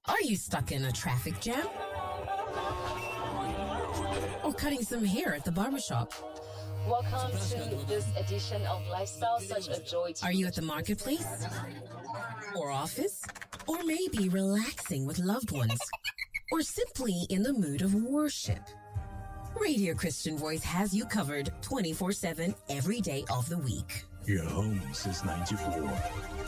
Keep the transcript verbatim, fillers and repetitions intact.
Are you stuck in a traffic jam? Or cutting some hair at the barbershop? Welcome to this edition of Lifestyle, such a joy to Are you at the marketplace? Or office? Or maybe relaxing with loved ones? Or simply in the mood of worship? Radio Christian Voice has you covered twenty-four seven every day of the week. Your home since ninety-four.